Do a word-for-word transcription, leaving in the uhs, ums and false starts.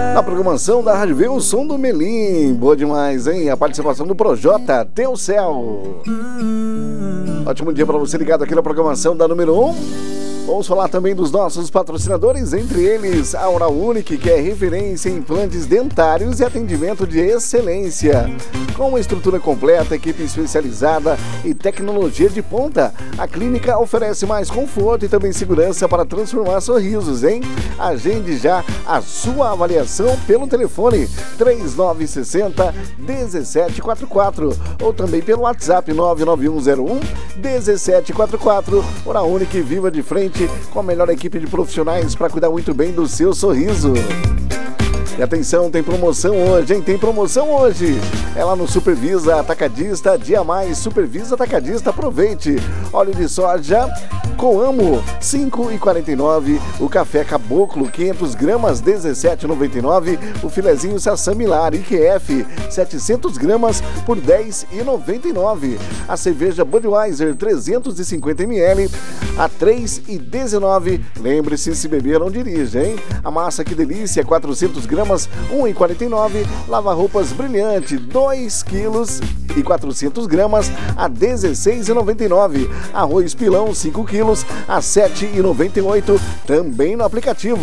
Na programação da Rádio V, o som do Melim. Boa demais, hein? A participação do Projota, Teu Céu. Ótimo dia para você ligado aqui na programação da número um. Vamos falar também dos nossos patrocinadores, entre eles a Oral Unique, que é referência em implantes dentários e atendimento de excelência. Com uma estrutura completa, equipe especializada e tecnologia de ponta, a clínica oferece mais conforto e também segurança para transformar sorrisos, hein? Agende já a sua avaliação pelo telefone três nove seis zero, um sete quatro quatro ou também pelo WhatsApp nove nove um zero um, um sete quatro quatro. Oral Unique, viva de frente com a melhor equipe de profissionais para cuidar muito bem do seu sorriso. E atenção, tem promoção hoje, hein? Tem promoção hoje. É lá no Supervisa Atacadista, dia mais, Supervisa Atacadista, aproveite. Óleo de soja Coamo, cinco reais e quarenta e nove centavos. O café Caboclo, quinhentas gramas, dezessete reais e noventa e nove centavos. O filezinho Sassamilar I Q F, setecentas gramas, por dez reais e noventa e nove centavos. A cerveja Budweiser, trezentos e cinquenta mililitros, a três reais e dezenove centavos. Lembre-se, se beber não dirige, hein? A massa Que Delícia, quatrocentas gramas, um real e quarenta e nove centavos. Lava-roupas Brilhante, dois quilos e quatrocentas gramas, a dezesseis reais e noventa e nove centavos. Arroz Pilão, cinco quilos, a sete reais e noventa e oito centavos. Também no aplicativo.